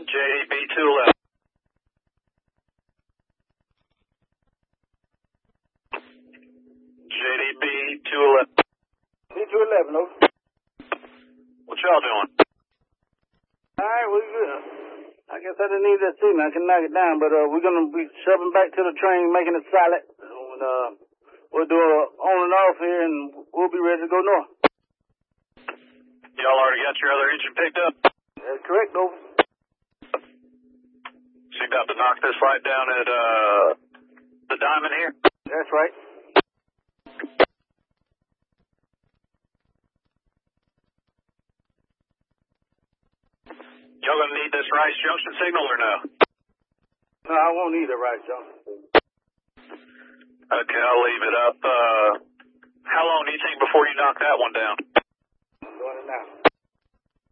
JDB 211. JDB 211. B211, over. What y'all doing? Alright, we good. I guess I didn't need that signal. I can knock it down, but we're gonna be shoving back to the train, making it solid. And, we'll do a on and off here, and we'll be ready to go north. Y'all already got your other engine picked up? That's correct, over. So you about to knock this light down at the diamond here? That's right. Y'all gonna need this Rice Junction signal or no? No, I won't need it, right, John. Okay, I'll leave it up. How long do you think before you knock that one down? I'm doing it now.